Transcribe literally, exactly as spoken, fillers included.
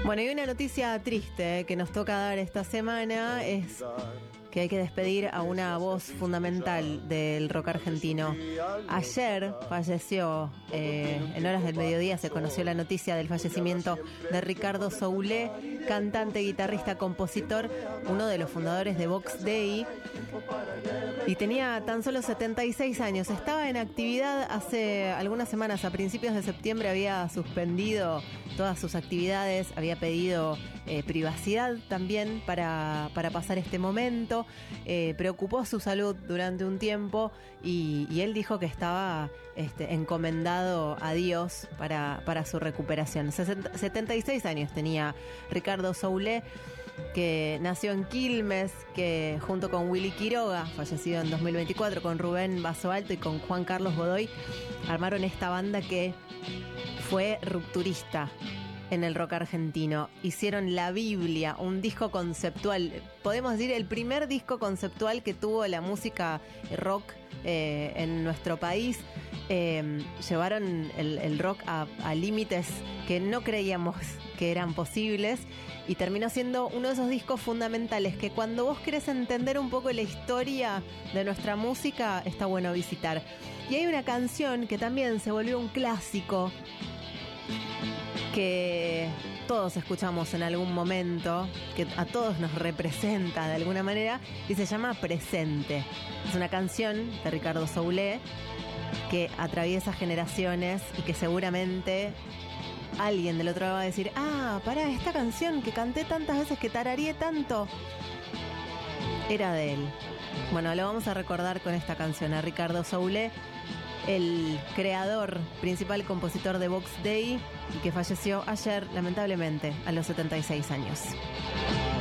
Bueno, y una noticia triste eh, que nos toca dar esta semana es que hay que despedir a una voz fundamental del rock argentino. Ayer falleció, eh, en horas del mediodía se conoció la noticia del fallecimiento de Ricardo Soule, cantante, guitarrista, compositor, uno de los fundadores de Vox Dei, y tenía tan solo setenta y seis años. Estaba en actividad hace algunas semanas, a principios de septiembre había suspendido todas sus actividades, había pedido eh, privacidad también para, para pasar este momento, eh, preocupó su salud durante un tiempo y, y él dijo que estaba este, encomendado a Dios para, para su recuperación. setenta y seis años tenía Ricardo Soule, que nació en Quilmes, que junto con Willy Quiroga, fallecido en dos mil veinticuatro, con Rubén Basoalto y con Juan Carlos Godoy, armaron esta banda que fue rupturista en el rock argentino. Hicieron La Biblia, un disco conceptual, podemos decir el primer disco conceptual que tuvo la música rock eh, en nuestro país. Eh, llevaron el, el rock a, a límites que no creíamos que eran posibles y terminó siendo uno de esos discos fundamentales que cuando vos querés entender un poco la historia de nuestra música está bueno visitar. Y hay una canción que también se volvió un clásico que todos escuchamos en algún momento, que a todos nos representa de alguna manera y se llama Presente. Es una canción de Ricardo Soule que atraviesa generaciones y que seguramente alguien del otro lado va a decir: ah, pará, esta canción que canté tantas veces, que tarareé tanto, era de él. Bueno, lo vamos a recordar con esta canción a Ricardo Soule, el creador, principal compositor de Vox Dei, y que falleció ayer, lamentablemente, a los setenta y seis años.